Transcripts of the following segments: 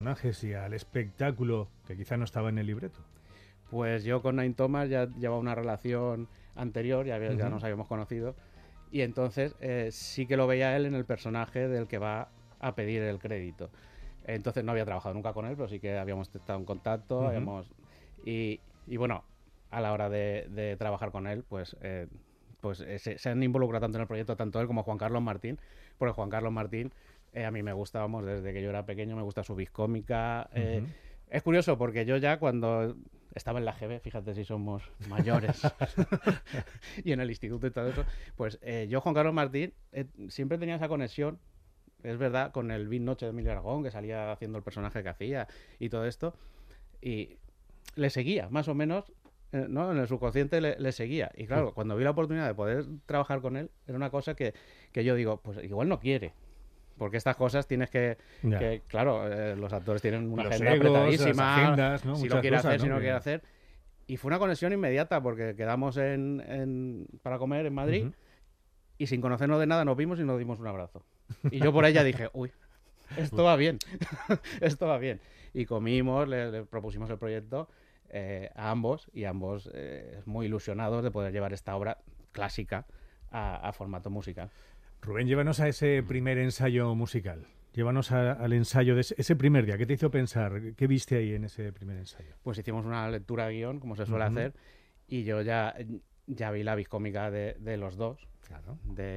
personajes y al espectáculo que quizá no estaba en el libreto. Pues yo con Nine Thomas ya llevaba una relación anterior, ya nos habíamos conocido, y entonces sí que lo veía él en el personaje del que va a pedir el crédito. Entonces no había trabajado nunca con él, pero sí que habíamos estado en contacto, y bueno, a la hora de trabajar con él, pues se han involucrado tanto en el proyecto, tanto él como Juan Carlos Martín, porque Juan Carlos Martín a mí me gusta, vamos, desde que yo era pequeño, me gusta su viscómica. Es curioso porque yo ya cuando estaba en la GB, fíjate si somos mayores, y en el instituto y todo eso, pues yo, Juan Carlos Martín, siempre tenía esa conexión, es verdad, con el Big Noche de Emilio Aragón, que salía haciendo el personaje que hacía y todo esto, y le seguía, más o menos, ¿no? En el subconsciente le seguía. Y claro, cuando vi la oportunidad de poder trabajar con él, era una cosa que yo digo, pues igual no quiere. Porque estas cosas tienes que claro, los actores tienen una agenda apretadísima, agendas, ¿no? si Muchas lo quiere cosas, hacer, ¿no? si no lo quiere hacer. Y fue una conexión inmediata, porque quedamos para comer en Madrid, y sin conocernos de nada nos vimos y nos dimos un abrazo. Y yo por ella dije, uy, esto va bien, esto va bien. Y comimos, le propusimos el proyecto a ambos, y ambos muy ilusionados de poder llevar esta obra clásica a formato musical. Rubén, llévanos a ese primer ensayo musical. Llévanos al ensayo de ese primer día. ¿Qué te hizo pensar? ¿Qué viste ahí en ese primer ensayo? Pues hicimos una lectura de guión, como se suele hacer, y yo ya vi la viscómica de los dos. Claro.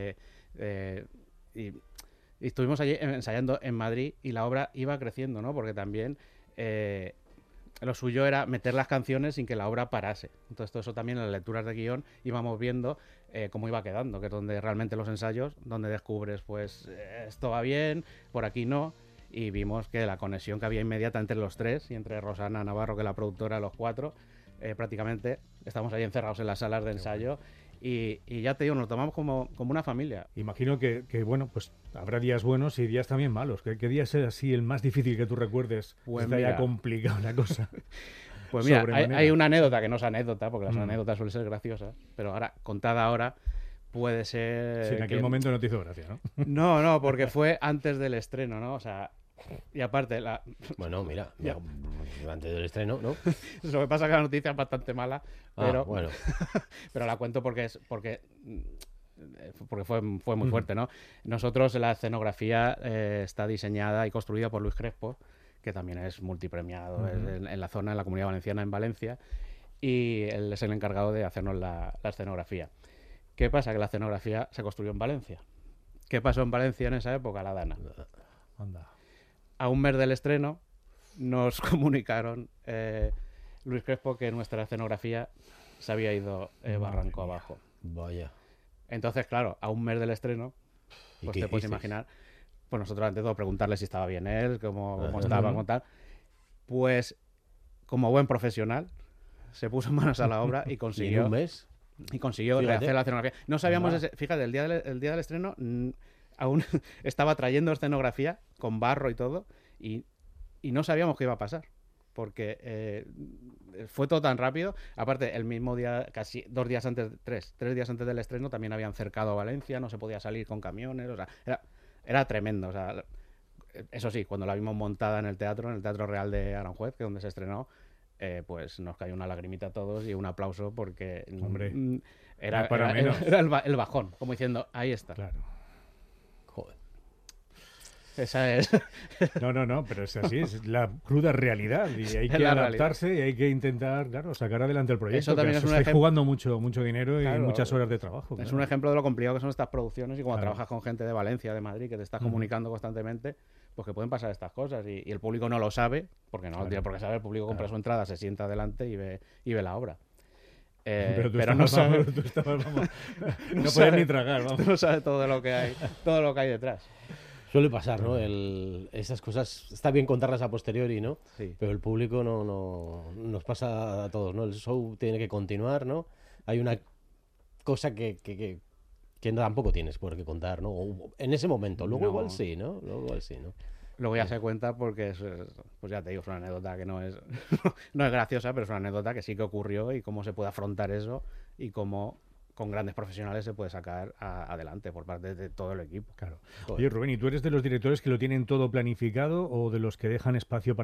Y estuvimos allí ensayando en Madrid, y la obra iba creciendo, ¿no? Porque también lo suyo era meter las canciones sin que la obra parase. Entonces todo eso también en las lecturas de guión íbamos viendo cómo iba quedando, que es donde realmente los ensayos, donde descubres, pues esto va bien, por aquí no, y vimos que la conexión que había inmediata entre los tres, y entre Rosana Navarro, que es la productora, los cuatro, prácticamente estamos ahí encerrados en las salas de ensayo. Y ya te digo, nos tomamos como una familia. Imagino que, bueno, pues habrá días buenos y días también malos. ¿Qué día es así el más difícil que tú recuerdes? Pues está ya complicada la cosa. Pues mira, hay una anécdota que no es anécdota, porque las anécdotas suelen ser graciosas, pero ahora, contada ahora, puede ser... Sí, en aquel momento no te hizo gracia, ¿no? No, porque fue antes del estreno, ¿no? O sea, y aparte... Bueno, mira, antes del estreno, ¿no? Lo que pasa es que la noticia es bastante mala, pero, bueno. pero la cuento porque fue muy fuerte, ¿no? Nosotros, la escenografía está diseñada y construida por Luis Crespo, que también es multipremiado en la zona, en la Comunidad Valenciana, en Valencia, y él es el encargado de hacernos la escenografía. ¿Qué pasa? Que la escenografía se construyó en Valencia. ¿Qué pasó en Valencia en esa época? La Dana. Anda. A un mes del estreno nos comunicaron Luis Crespo que nuestra escenografía se había ido barranco abajo. Vaya. Entonces, claro, a un mes del estreno, pues te puedes imaginar, pues nosotros ante todo preguntarle si estaba bien él, cómo estaba, cómo tal. Pues, como buen profesional, se puso manos a la obra y consiguió... ¿Y en un mes? Y consiguió rehacer la escenografía. No sabíamos, fíjate, el día del estreno aún estaba trayendo escenografía con barro y todo, y no sabíamos qué iba a pasar, porque fue todo tan rápido. Aparte, el mismo día, casi 2 días antes, tres días antes del estreno, también habían cercado a Valencia, no se podía salir con camiones, o sea, era tremendo. O sea, eso sí, cuando la vimos montada en el Teatro Real de Aranjuez, que es donde se estrenó, pues nos cayó una lagrimita a todos y un aplauso, porque era el bajón, como diciendo, ahí está. Claro. Joder. Esa es. No, pero es así, es la cruda realidad, y hay que adaptarse y hay que intentar, claro, sacar adelante el proyecto. Eso también es jugando mucho dinero, claro, y muchas horas de trabajo. Es un ejemplo de lo complicado que son estas producciones, y cuando trabajas con gente de Valencia, de Madrid, que te estás comunicando constantemente, pues que pueden pasar estas cosas, y el público no lo sabe, porque no lo tiene por qué saber. El público compra su entrada, se sienta adelante y ve la obra. Pero no sabe, no puedes ni tragar, vamos. No sabe todo lo que hay detrás. Suele pasar, ¿no? Esas cosas está bien contarlas a posteriori, ¿no? Sí. Pero el público no nos pasa a todos, ¿no? El show tiene que continuar, ¿no? Hay una cosa que tampoco tienes por qué contar, ¿no? En ese momento. Luego igual sí, ¿no? Luego ya se cuenta porque pues ya te digo, es una anécdota que no es graciosa, pero es una anécdota que sí que ocurrió, y cómo se puede afrontar eso, y cómo con grandes profesionales se puede sacar adelante por parte de todo el equipo. Claro. Joder. Oye, Rubén, ¿y tú eres de los directores que lo tienen todo planificado o de los que dejan espacio para